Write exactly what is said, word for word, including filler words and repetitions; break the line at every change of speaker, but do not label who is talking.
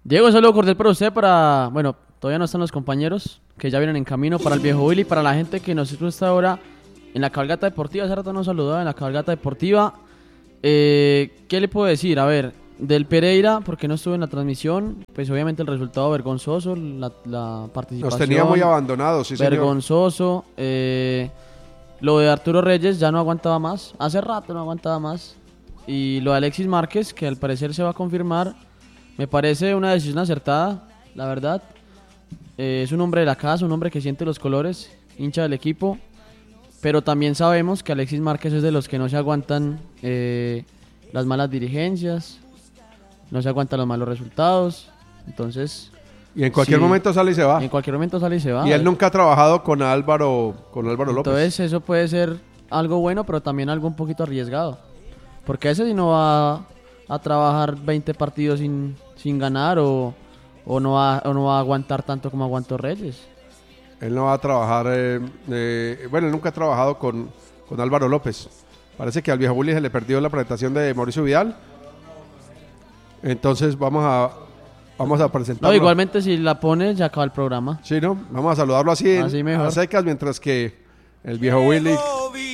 Diego, un saludo cordial para usted, para, bueno, todavía no están los compañeros que ya vienen en camino, para el viejo Willy, para la gente que nos escucha ahora en la cabalgata deportiva. Hace rato nos saludaba en la cabalgata deportiva. Eh, ¿Qué le puedo decir? A ver, del Pereira, porque no estuve en la transmisión, pues obviamente el resultado vergonzoso, la, la participación.
Nos tenía muy abandonados, sí,
vergonzoso. Eh, lo de Arturo Reyes ya no aguantaba más, hace rato no aguantaba más. Y lo de Alexis Márquez, que al parecer se va a confirmar, me parece una decisión acertada, la verdad. Eh, es un hombre de la casa, un hombre que siente los colores, hincha del equipo. Pero también sabemos que Alexis Márquez es de los que no se aguantan eh, las malas dirigencias, no se aguantan los malos resultados. Entonces...
Y en cualquier
sí,
momento sale y se va.
En cualquier momento sale y se va.
Y él nunca ha trabajado con Álvaro, con Álvaro López.
Entonces eso puede ser algo bueno, pero también algo un poquito arriesgado. Porque ese sí no va a trabajar veinte partidos sin, sin ganar o, o, no va, o no va a aguantar tanto como aguantó Reyes.
Él no va a trabajar, eh, eh, bueno, él nunca ha trabajado con, con Álvaro López. Parece que al viejo Willy se le perdió la presentación de Mauricio Vidal. Entonces vamos a vamos a presentarlo.
No, igualmente si la pones ya acaba el programa.
Sí, ¿no? Vamos a saludarlo así,
así
en,
mejor.
a secas, mientras que el viejo Willy